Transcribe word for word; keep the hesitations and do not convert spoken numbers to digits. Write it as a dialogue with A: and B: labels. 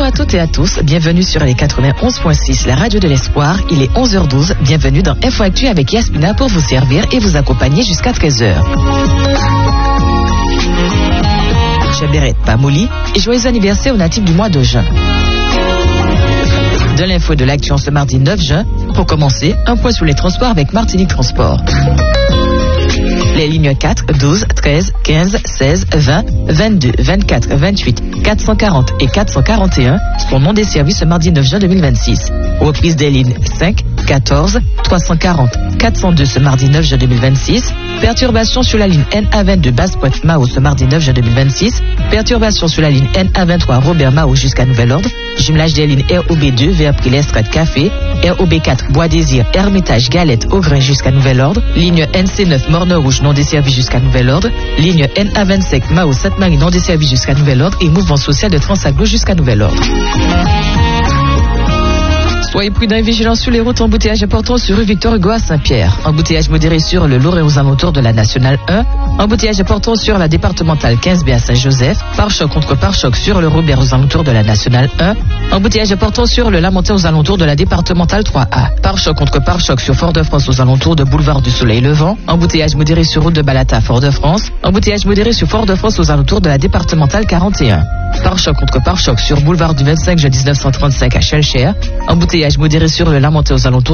A: Bonjour à toutes et à tous, bienvenue sur les quatre-vingt-onze point six, la radio de l'espoir. Il est onze heures douze, bienvenue dans Info Actu avec Yasmina pour vous servir et vous accompagner jusqu'à treize heures. Chaberet Pamouli et joyeux anniversaire aux natifs du mois de juin. De l'info de l'actu en ce mardi neuf juin. Pour commencer, un point sur les transports avec Martinique Transport. Les lignes quatre, douze, treize, quinze, seize, vingt, vingt-deux, vingt-quatre, vingt-huit, quatre cent quarante et quatre cent quarante et un sont non desservies ce mardi neuf juin deux mille vingt-six. Reprise des lignes cinq, quatorze, trois cent quarante, quatre cent deux ce mardi neuf juin deux mille vingt-six. Perturbation sur la ligne N A vingt-deux Basse-Pointe-Mao ce mardi neuf juin deux mille vingt-six. Perturbation sur la ligne N A vingt-trois Robert-Mao jusqu'à nouvel ordre. Jumelage des lignes R O B deux vers Prilestrade Café, R O B quatre Bois-Désir, Hermitage, Galette, Augrin jusqu'à nouvel ordre. Ligne N C neuf Morne-Rouge non desservie jusqu'à nouvel ordre. Ligne N A vingt-cinq Mao Sainte-Marie non desservie jusqu'à nouvel ordre et mouvement social de Transaglo jusqu'à nouvel ordre. Soyez prudents et vigilants sur les routes. Embouteillage important sur rue Victor Hugo à Saint-Pierre. Embouteillage modéré sur le Louré aux alentours de la Nationale un. Embouteillage important sur la départementale quinze B à Saint-Joseph. Pare-choc contre pare-choc sur le Robert aux alentours de la Nationale un. Embouteillage important sur le Lamentin aux alentours de la départementale trois A. Pare-choc contre pare-choc sur Fort-de-France aux alentours de Boulevard du Soleil Levant. Embouteillage modéré sur route de Balata à Fort-de-France. Embouteillage modéré sur Fort-de-France aux alentours de la départementale quarante et un. Pare-choc contre pare-choc sur Boulevard du vingt-cinq juin mille neuf cent trente-cinq à Schellcher. Embouteillage modéré sur le Lamentin aux alentours